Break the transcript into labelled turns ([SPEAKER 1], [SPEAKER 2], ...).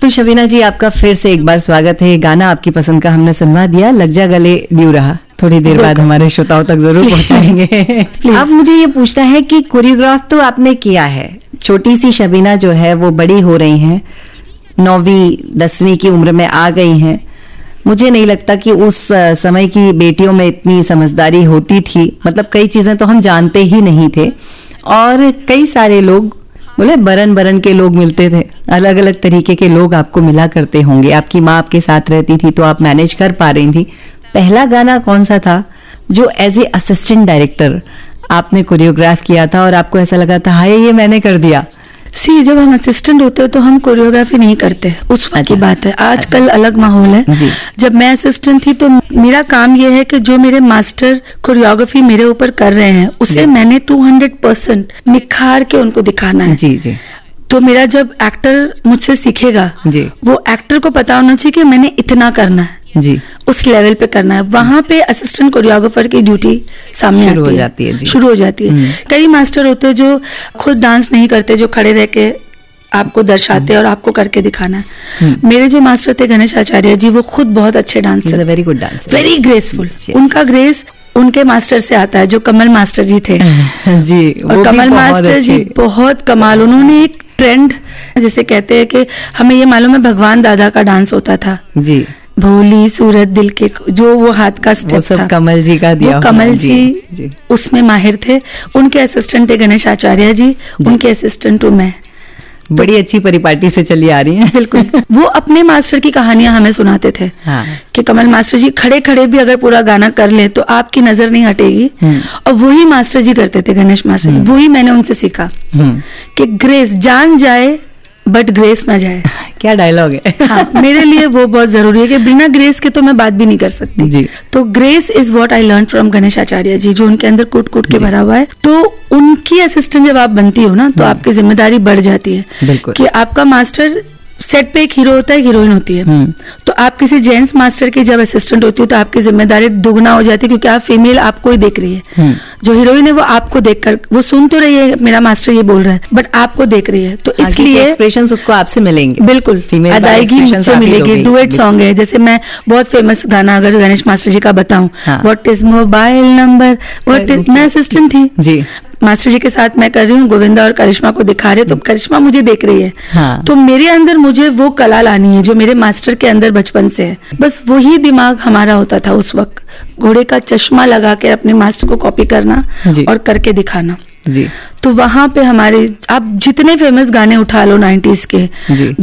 [SPEAKER 1] तो शबीना जी, आपका फिर से एक बार स्वागत है। गाना आपकी पसंद का हमने सुनवा दिया, लग जा गले ड्यू रहा, थोड़ी देर बाद हमारे श्रोताओं तक जरूर पहुंचाएंगे। अब मुझे ये पूछना है कि कोरियोग्राफ तो आपने किया है, छोटी सी शबीना जो है वो बड़ी हो रही हैं, 9वीं 10वीं की उम्र में आ गई हैं। मुझे नहीं लगता कि उस समय की बेटियों में इतनी समझदारी होती थी, मतलब कई चीजें तो हम जानते ही नहीं थे। और कई सारे लोग बोले बरन के लोग मिलते थे, अलग अलग तरीके के लोग आपको मिला करते होंगे। आपकी माँ आपके साथ रहती थी तो आप मैनेज कर पा रही थी। पहला गाना कौन सा था जो एज ए असिस्टेंट डायरेक्टर आपने कोरियोग्राफ किया था और आपको ऐसा लगा था हाय ये मैंने कर दिया?
[SPEAKER 2] जब हम असिस्टेंट होते हैं तो हम कोरियोग्राफी नहीं करते, उस वक्त की बात है। आजकल अलग माहौल है। जब मैं असिस्टेंट थी तो मेरा काम यह है कि जो मेरे मास्टर कोरियोग्राफी मेरे ऊपर कर रहे हैं उसे मैंने 200% निखार के उनको दिखाना है।
[SPEAKER 1] जी।
[SPEAKER 2] तो मेरा जब एक्टर मुझसे सीखेगा वो एक्टर को पता होना चाहिए कि मैंने इतना करना है जी, उस लेवल पे करना है। वहां पे असिस्टेंट कोरियोग्राफर की ड्यूटी सामने शुरू हो जाती है। कई मास्टर होते हैं जो खुद डांस नहीं करते, जो खड़े रह के आपको दर्शाते हैं और आपको करके दिखाना है। मेरे जो मास्टर थे गणेश आचार्य जी, वो खुद बहुत अच्छे dancer,
[SPEAKER 1] very good dancer,
[SPEAKER 2] very graceful. उनका ग्रेस उनके मास्टर से आता है जो कमल मास्टर जी थे
[SPEAKER 1] जी।
[SPEAKER 2] और कमल मास्टर जी बहुत कमाल, उन्होंने एक ट्रेंड जिसे कहते हैं कि हमें ये मालूम है भगवान दादा का डांस होता था जी, भोली सूरत दिल के, जो वो हाथ का स्टेप था
[SPEAKER 1] कमल जी का दिया,
[SPEAKER 2] वो कमल जी उसमें माहिर थे। उनके असिस्टेंट थे गणेश आचार्य जी, उनके असिस्टेंट हूँ मैं।
[SPEAKER 1] बड़ी अच्छी परिपाटी से चली आ रही है।
[SPEAKER 2] बिल्कुल। वो अपने मास्टर की कहानियां हमें सुनाते थे कि कमल मास्टर जी खड़े खड़े भी अगर पूरा गाना कर ले तो आपकी नजर नहीं हटेगी। और वही मास्टर जी करते थे, गणेश मास्टर जी। वही मैंने उनसे सीखा कि ग्रेस जान जाए बट ग्रेस ना जाए।
[SPEAKER 1] क्या डायलॉग है।
[SPEAKER 2] हाँ, मेरे लिए वो बहुत जरूरी है कि बिना ग्रेस के तो मैं बात भी नहीं कर सकती जी। तो grace is what I learn from Ganesh Acharya जी, जो उनके अंदर कूट कूट के भरा हुआ है। तो उनकी असिस्टेंट जब आप बनती हो ना तो आपकी जिम्मेदारी बढ़ जाती है कि आपका मास्टर सेट पे एक हीरो होता है, हीरोइन होती है। तो आप किसी जेंट्स मास्टर की जब असिस्टेंट होती हो तो आपकी जिम्मेदारी दुगना हो जाती है, क्योंकि आप फीमेल आपको ही देख रही है। जो हीरोइन है वो आपको देखकर, वो सुन तो रही है मेरा मास्टर ये बोल रहा है, बट आपको देख रही है। तो इसलिए
[SPEAKER 1] एक्सप्रेशंस उसको आपसे मिलेंगे,
[SPEAKER 2] बिल्कुल अदायगी मुझसे मिलेगी। डुएट सॉन्ग है, जैसे मैं बहुत फेमस गाना अगर गणेश मास्टर जी का बताऊं, what is mobile number, what is, मैं असिस्टेंट थी जी, मास्टर जी के साथ मैं कर रही हूँ, गोविंदा और करिश्मा को दिखा रहे, तो करिश्मा मुझे देख रही है। तो मेरे अंदर मुझे वो कला लानी है जो मेरे मास्टर के अंदर बचपन से है। बस वही दिमाग हमारा होता था उस वक्त, घोड़े का चश्मा लगा के अपने मास्टर को कॉपी करना और करके दिखाना जी। तो वहां पे हमारे, आप जितने फेमस गाने उठा लो 90s के,